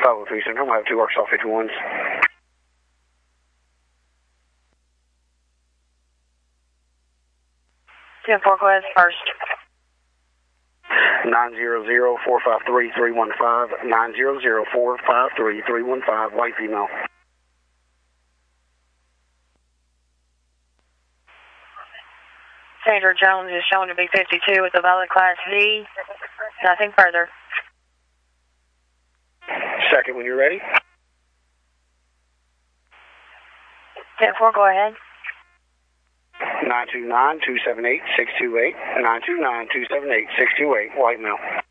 503 Central, I have 2 Arkansas 51s. 10-4, go ahead first. 900-453-315, 900-453-315, white female. Sandra Jones is shown to be 52 with a valid Class V. Nothing further. Second when you're ready. 10-4, go ahead. 929-278-628, 929-278-628, white male.